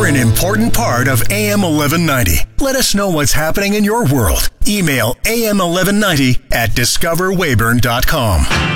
You're an important part of AM 1190. Let us know what's happening in your world. Email AM1190 at discoverwayburn.com.